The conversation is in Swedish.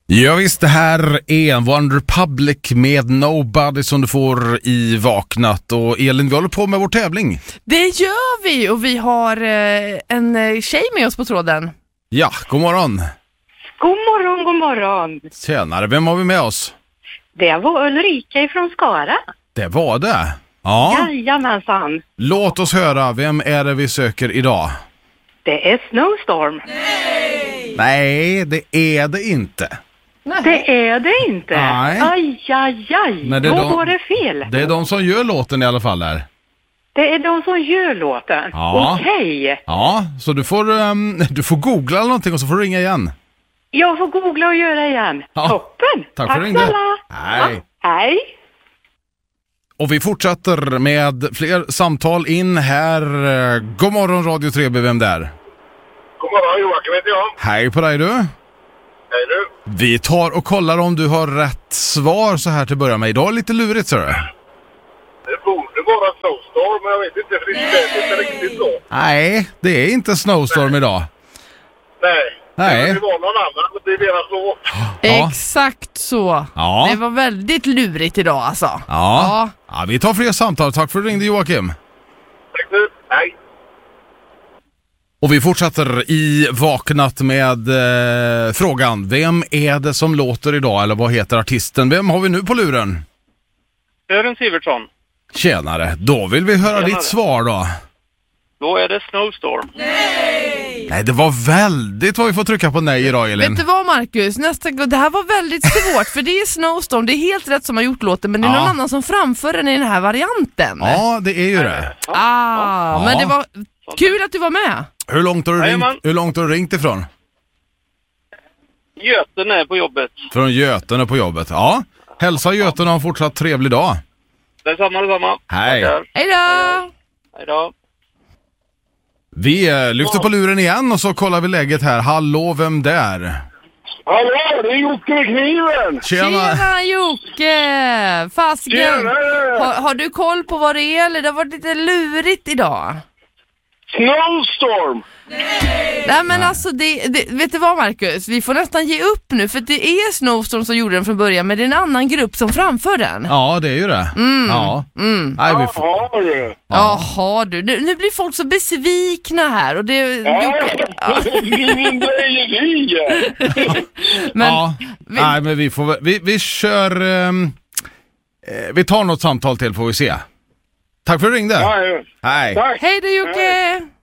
Ja visst, det här är One Republic med Nobody som du får i Vaknat. Och Elin, vi håller på med vår tävling. Det gör vi, och vi har en tjej med oss på tråden. Ja, god morgon. God morgon, god morgon. Tjänare, vem har vi med oss? Det var Ulrika från Skara. Det var det. Ja. Jajamensan. Låt oss höra, vem är det vi söker idag? Det är Snowstorm. Nej, det är det inte. Det är det inte. Nej. Aj. Men det är Då var det fel. Det är de som gör låten i alla fall där. Det är de som gör låten. Ja. Okej. Ja, så du får googla eller någonting och så får du ringa igen. Jag får googla och göra igen. Ja. Toppen. Tack för ringde. snälla. Hej. Ja, hej. Och vi fortsätter med fler samtal in här. God morgon Radio 3B, vem där? God morgon, Joakim heter jag. Hej på dig du. Hej du. Vi tar och kollar om du har rätt svar så här till att börja med. Idag är lite lurigt, så du. Det borde vara Snowstorm, men jag vet inte, för det är inte riktigt så. Nej, det är inte Snowstorm idag. Nej. Det var någon annan, det är deras låt. Ja. Exakt så. Ja. Det var väldigt lurigt idag alltså. Ja, vi tar fler samtal. Tack för att du ringde, Joakim. Tack du. Hej. Och vi fortsätter i Vaknat med frågan. Vem är det som låter idag? Eller vad heter artisten? Vem har vi nu på luren? Sören Sivertsson. Tjänare, då vill vi höra ditt svar då. Då är det Snowstorm. Nej, det var väldigt vad vi får trycka på nej idag, Elin. Vet du vad, Marcus? Nästa gång, det här var väldigt svårt, för det är Snowstorm, det är helt rätt som har gjort låten, men det är någon annan som framför den i den här varianten. Ja, det är ju det. Men det var kul att du var med. Hur långt har du ringt ifrån? Göten är på jobbet. Från Göten är på jobbet. Ja, hälsa Göten och ha en fortsatt trevlig dag. Detsamma. Hej. Hej då! Hej då. Vi lyfter på luren igen och så kollar vi läget här. Hallå, vem där? Hallå, det är Jocke med kniven. Tjena Jocke! Fasken, har du koll på vad det är, eller det har varit lite lurigt idag? Snowstorm. Nej men alltså, vet du vad, Marcus? Vi får nästan ge upp nu, för det är Snowstorm som gjorde den från början, men det är en annan grupp som framför den. Ja, det är ju det. Ja. Nej, vi får... Jaha du, nu blir folk så besvikna här, och det... Men, nej, men vi får... Vi kör... vi tar något samtal till, får vi se. Tack för att du ringde. Ja. Hej. Tack. hej då Jocke!